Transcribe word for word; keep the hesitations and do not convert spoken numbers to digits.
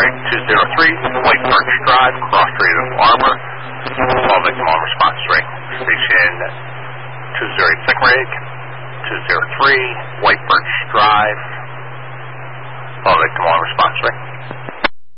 rig two zero three, White Birch Drive, Cross Strait of Armor. Call victim on response ring. Station two zero eight, second rig, two zero three, White Birch